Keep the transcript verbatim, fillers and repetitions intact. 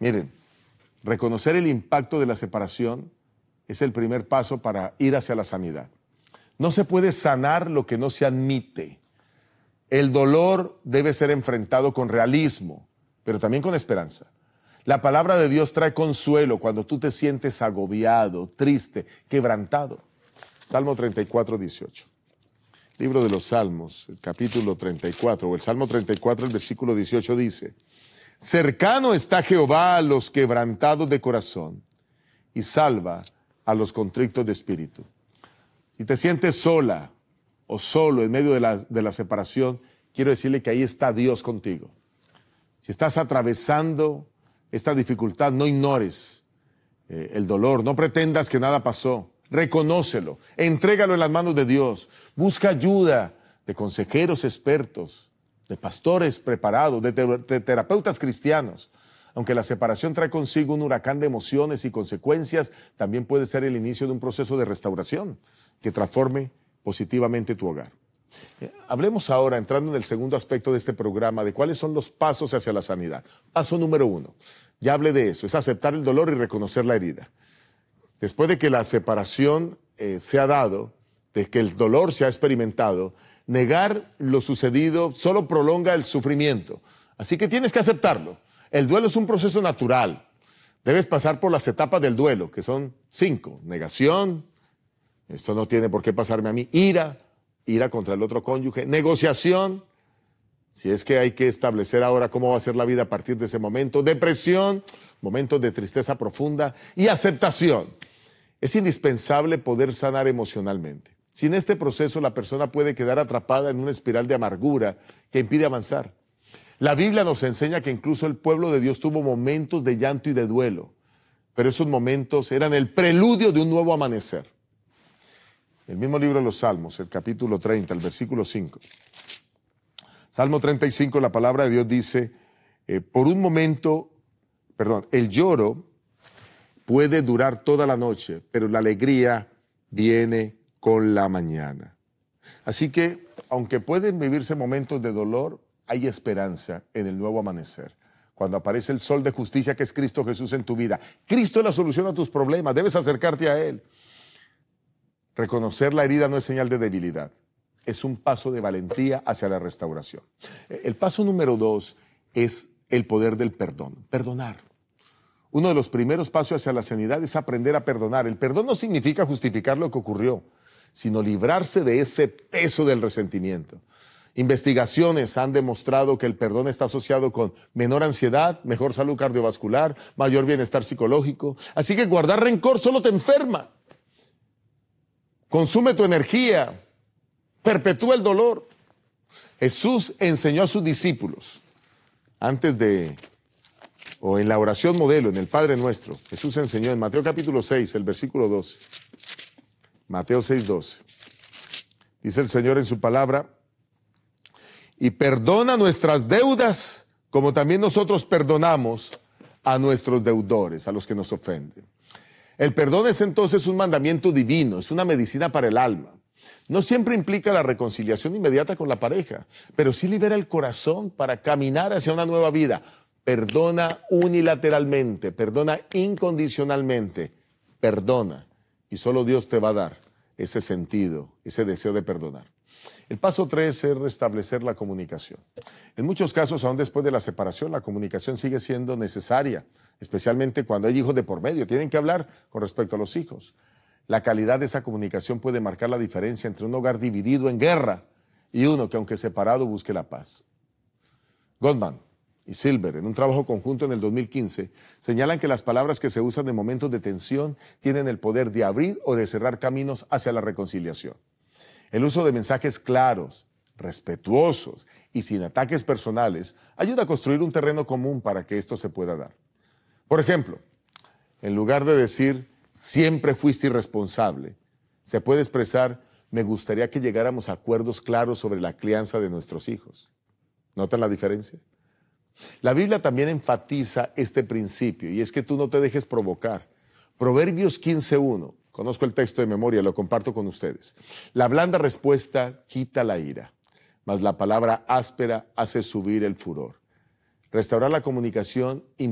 Miren, reconocer el impacto de la separación es el primer paso para ir hacia la sanidad. No se puede sanar lo que no se admite. El dolor debe ser enfrentado con realismo, pero también con esperanza. La palabra de Dios trae consuelo cuando tú te sientes agobiado, triste, quebrantado. Salmo treinta y cuatro, dieciocho. Libro de los Salmos, el capítulo treinta y cuatro, o el Salmo treinta y cuatro, el versículo dieciocho dice: cercano está Jehová a los quebrantados de corazón y salva a los contritos de espíritu. Si te sientes sola o solo en medio de la, de la separación, quiero decirle que ahí está Dios contigo. Si estás atravesando esta dificultad, no ignores eh, el dolor, no pretendas que nada pasó. Reconócelo, entrégalo en las manos de Dios, busca ayuda de consejeros expertos, de pastores preparados, de, te de terapeutas cristianos. Aunque la separación trae consigo un huracán de emociones y consecuencias, también puede ser el inicio de un proceso de restauración que transforme positivamente tu hogar. Eh, hablemos ahora, entrando en el segundo aspecto de este programa, de cuáles son los pasos hacia la sanidad. Paso número uno, ya hablé de eso, es aceptar el dolor y reconocer la herida. Después de que la separación eh, se ha dado, de que el dolor se ha experimentado, negar lo sucedido solo prolonga el sufrimiento. Así que tienes que aceptarlo. El duelo es un proceso natural. Debes pasar por las etapas del duelo, que son cinco. Negación, esto no tiene por qué pasarme a mí. Ira, ira contra el otro cónyuge. Negociación, si es que hay que establecer ahora cómo va a ser la vida a partir de ese momento. Depresión, momentos de tristeza profunda. Y aceptación. Es indispensable poder sanar emocionalmente. Sin este proceso, la persona puede quedar atrapada en una espiral de amargura que impide avanzar. La Biblia nos enseña que incluso el pueblo de Dios tuvo momentos de llanto y de duelo, pero esos momentos eran el preludio de un nuevo amanecer. El mismo libro de los Salmos, el capítulo treinta, el versículo cinco. Salmo treinta y cinco, la palabra de Dios dice, eh, por un momento, perdón, el lloro puede durar toda la noche, pero la alegría viene con la mañana. Así que, aunque pueden vivirse momentos de dolor, hay esperanza en el nuevo amanecer. Cuando aparece el sol de justicia que es Cristo Jesús en tu vida. Cristo es la solución a tus problemas, debes acercarte a Él. Reconocer la herida no es señal de debilidad, es un paso de valentía hacia la restauración. El paso número dos es el poder del perdón, perdonar. Uno de los primeros pasos hacia la sanidad es aprender a perdonar. El perdón no significa justificar lo que ocurrió, sino librarse de ese peso del resentimiento. Investigaciones han demostrado que el perdón está asociado con menor ansiedad, mejor salud cardiovascular, mayor bienestar psicológico. Así que guardar rencor solo te enferma. Consume tu energía, perpetúa el dolor. Jesús enseñó a sus discípulos, antes de, o en la oración modelo, en el Padre Nuestro, Jesús enseñó en Mateo capítulo seis, el versículo doce. Mateo seis, doce. Dice el Señor en su palabra, y perdona nuestras deudas, como también nosotros perdonamos a nuestros deudores, a los que nos ofenden. El perdón es entonces un mandamiento divino, es una medicina para el alma. No siempre implica la reconciliación inmediata con la pareja, pero sí libera el corazón para caminar hacia una nueva vida. Perdona unilateralmente, perdona incondicionalmente, perdona. Y solo Dios te va a dar ese sentido, ese deseo de perdonar. El paso tres es restablecer la comunicación. En muchos casos, aún después de la separación, la comunicación sigue siendo necesaria, especialmente cuando hay hijos de por medio. Tienen que hablar con respecto a los hijos. La calidad de esa comunicación puede marcar la diferencia entre un hogar dividido en guerra y uno que, aunque separado, busque la paz. Goldman y Silver, en un trabajo conjunto en el dos mil quince, señalan que las palabras que se usan en momentos de tensión tienen el poder de abrir o de cerrar caminos hacia la reconciliación. El uso de mensajes claros, respetuosos y sin ataques personales ayuda a construir un terreno común para que esto se pueda dar. Por ejemplo, en lugar de decir, siempre fuiste irresponsable, se puede expresar, me gustaría que llegáramos a acuerdos claros sobre la crianza de nuestros hijos. ¿Notan la diferencia? La Biblia también enfatiza este principio, y es que tú no te dejes provocar. Proverbios quince uno, conozco el texto de memoria, lo comparto con ustedes. La blanda respuesta quita la ira, mas la palabra áspera hace subir el furor. Restaurar la comunicación